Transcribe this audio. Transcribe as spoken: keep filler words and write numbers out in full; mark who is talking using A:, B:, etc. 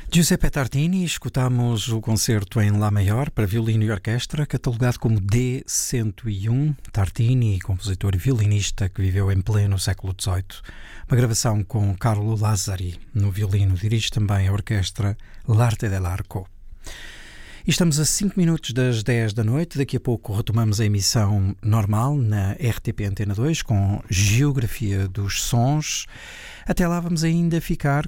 A: Giuseppe Tartini, escutamos o concerto em Lá maior para violino e orquestra, catalogado como D cento e um. Tartini, compositor e violinista que viveu em pleno século dezoito. Uma gravação com Carlo Lazzari no violino. Dirige também a orquestra L'Arte dell'Arco. E estamos a cinco minutos das dez da noite. Daqui a pouco retomamos a emissão normal na R T P Antena dois com Geografia dos Sons. Até lá vamos ainda ficar